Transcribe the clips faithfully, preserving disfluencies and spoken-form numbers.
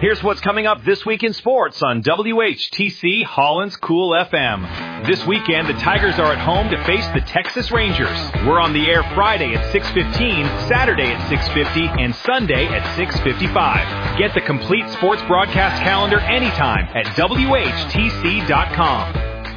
Here's what's coming up this week in sports on W H T C Holland's Cool F M. This weekend, the Tigers are at home to face the Texas Rangers. We're on the air Friday at six fifteen, Saturday at six fifty, and Sunday at six fifty-five. Get the complete sports broadcast calendar anytime at W H T C dot com.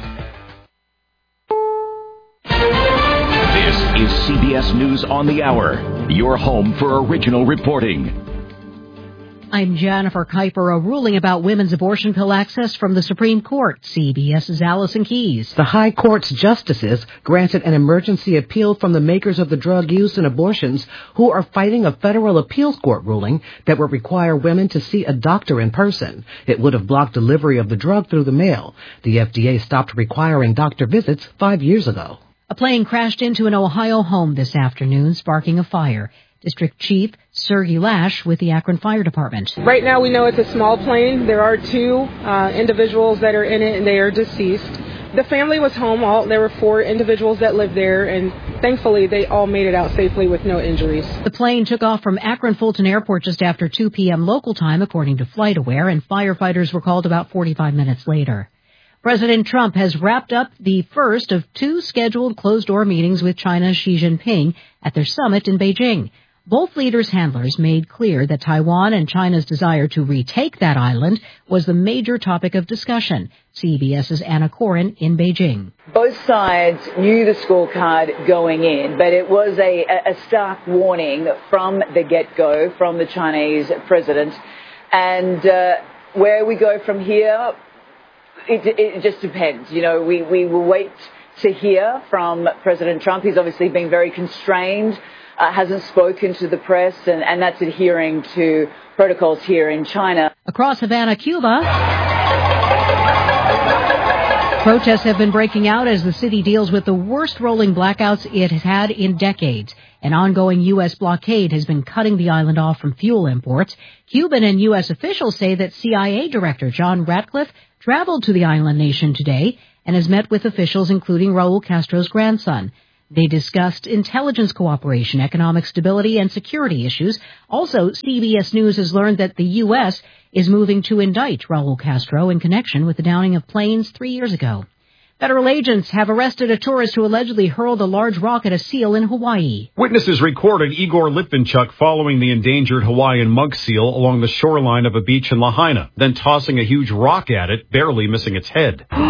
This is C B S News on the Hour, your home for original reporting. I'm Jennifer Kuiper. A ruling about women's abortion pill access from the Supreme Court. CBS's Allison Keyes. The High Court's justices granted an emergency appeal from the makers of the drug used in abortions who are fighting a federal appeals court ruling that would require women to see a doctor in person. It would have blocked delivery of the drug through the mail. The F D A stopped requiring doctor visits five years ago. A plane crashed into an Ohio home this afternoon, sparking a fire. District Chief Sergey Lash with the Akron Fire Department. Right now we know it's a small plane. There are two uh, individuals that are in it and they are deceased. The family was home. All, there were four individuals that lived there, and thankfully they all made it out safely with no injuries. The plane took off from Akron Fulton Airport just after two p.m. local time, according to FlightAware, and firefighters were called about forty-five minutes later. President Trump has wrapped up the first of two scheduled closed-door meetings with China's Xi Jinping at their summit in Beijing. Both leaders' handlers made clear that Taiwan and China's desire to retake that island was the major topic of discussion. CBS's Anna Corin in Beijing. Both sides knew the scorecard going in, but it was a, a stark warning from the get-go from the Chinese president. And uh, where we go from here, it, it just depends. You know, we, we will wait to hear from President Trump. He's obviously been very constrained. Uh, hasn't spoken to the press, and, and that's adhering to protocols here in China. Across Havana, Cuba, protests have been breaking out as the city deals with the worst rolling blackouts it has had in decades. An ongoing U S blockade has been cutting the island off from fuel imports. Cuban and U S officials say that C I A Director John Ratcliffe traveled to the island nation today and has met with officials including Raul Castro's grandson. They discussed intelligence cooperation, economic stability, and security issues. Also, C B S News has learned that the U S is moving to indict Raul Castro in connection with the downing of planes three years ago. Federal agents have arrested a tourist who allegedly hurled a large rock at a seal in Hawaii. Witnesses recorded Igor Litvinchuk following the endangered Hawaiian monk seal along the shoreline of a beach in Lahaina, then tossing a huge rock at it, barely missing its head. What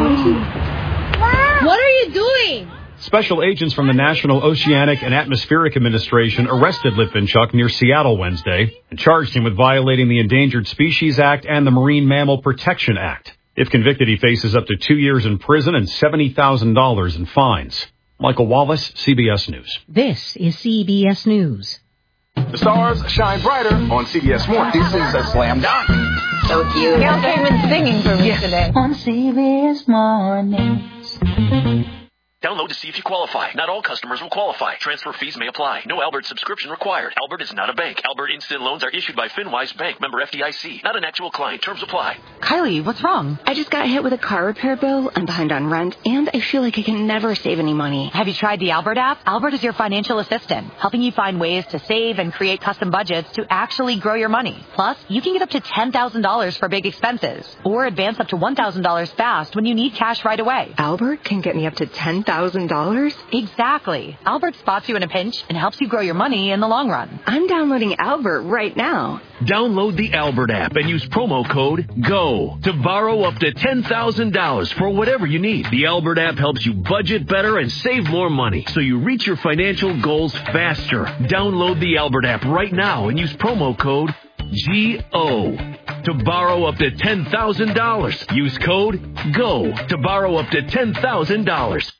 are you doing? Special agents from the National Oceanic and Atmospheric Administration arrested Litvinchuk near Seattle Wednesday and charged him with violating the Endangered Species Act and the Marine Mammal Protection Act. If convicted, he faces up to two years in prison and seventy thousand dollars in fines. Michael Wallace, C B S News. This is C B S News. The stars shine brighter on C B S Morning. This is a slam dunk. So cute. Gail came in singing for me yeah. today. On C B S Mornings. Download to see if you qualify. Not all customers will qualify. Transfer fees may apply. No Albert subscription required. Albert is not a bank. Albert Instant Loans are issued by FinWise Bank, member F D I C. Not an actual client. Terms apply. Kylie, what's wrong? I just got hit with a car repair bill. I'm behind on rent, and I feel like I can never save any money. Have you tried the Albert app? Albert is your financial assistant, helping you find ways to save and create custom budgets to actually grow your money. Plus, you can get up to ten thousand dollars for big expenses, or advance up to one thousand dollars fast when you need cash right away. Albert can get me up to ten thousand dollars? Exactly. Albert spots you in a pinch and helps you grow your money in the long run. I'm downloading Albert right now. Download the Albert app and use promo code GO to borrow up to ten thousand dollars for whatever you need. The Albert app helps you budget better and save more money so you reach your financial goals faster. Download the Albert app right now and use promo code G O to borrow up to ten thousand dollars. Use code GO to borrow up to ten thousand dollars.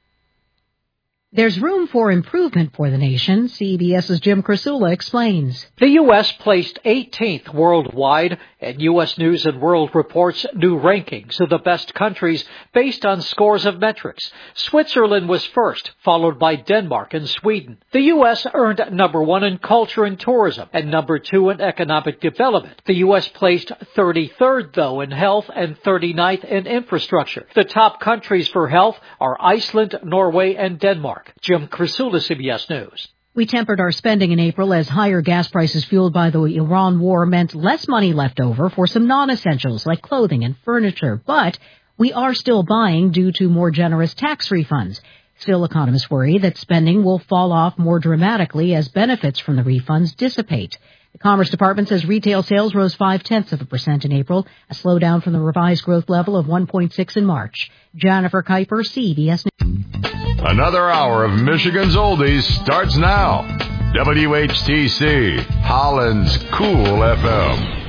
There's room for improvement for the nation. CBS's Jim Krasula explains. The U S placed eighteenth worldwide in U S News and World Report's new rankings of the best countries based on scores of metrics. Switzerland was first, followed by Denmark and Sweden. The U S earned number one in culture and tourism and number two in economic development. The U S placed thirty-third, though, in health and thirty-ninth in infrastructure. The top countries for health are Iceland, Norway, and Denmark. Jim Krasula, C B S News. We tempered our spending in April as higher gas prices fueled by the Iran war meant less money left over for some non-essentials like clothing and furniture. But we are still buying due to more generous tax refunds. Still, economists worry that spending will fall off more dramatically as benefits from the refunds dissipate. The Commerce Department says retail sales rose five-tenths of a percent in April, a slowdown from the revised growth level of one point six in March. Jennifer Kuiper, C B S News. Another hour of Michigan's Oldies starts now. W H T C, Holland's Cool F M.